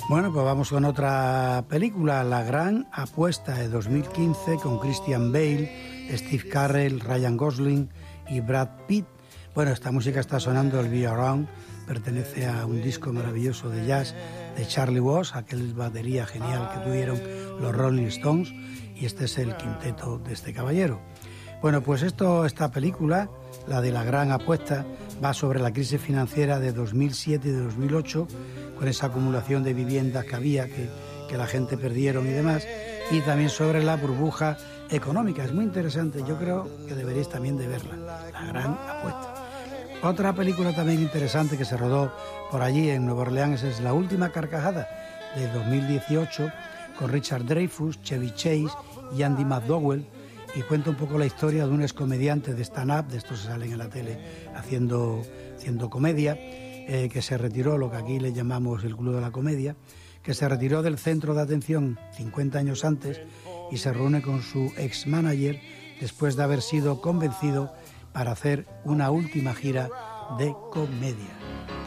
Bueno, pues vamos con otra película, La Gran Apuesta, de 2015, con Christian Bale, Steve Carell, Ryan Gosling y Brad Pitt. Bueno, esta música está sonando, el Be Around, pertenece a un disco maravilloso de jazz de Charlie Watts, aquel batería genial que tuvieron los Rolling Stones, y este es el quinteto de este caballero. Bueno, pues esta película, la de La Gran Apuesta, va sobre la crisis financiera de 2007 y de 2008, con esa acumulación de viviendas que había, que la gente perdieron y demás, y también sobre la burbuja económica. Es muy interesante, yo creo que deberéis también de verla, La Gran Apuesta. Otra película también interesante que se rodó por allí en Nueva Orleans es La Última Carcajada, de 2018, con Richard Dreyfuss, Chevy Chase y Andy McDowell, y cuenta un poco la historia de un excomediante de stand-up, de estos que salen en la tele haciendo comedia, que se retiró, lo que aquí le llamamos el Club de la Comedia, que se retiró del centro de atención 50 años antes y se reúne con su ex-manager después de haber sido convencido para hacer una última gira de comedia.